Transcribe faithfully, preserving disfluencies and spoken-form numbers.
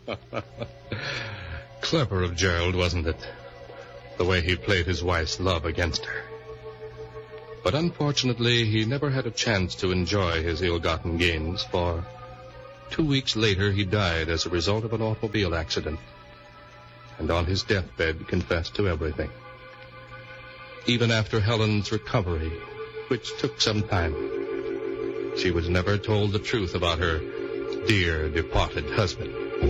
Clever of Gerald, wasn't it? The way he played his wife's love against her. But unfortunately, he never had a chance to enjoy his ill-gotten gains, for two weeks later he died as a result of an automobile accident, and on his deathbed confessed to everything. Even after Helen's recovery, which took some time, she was never told the truth about her dear departed husband.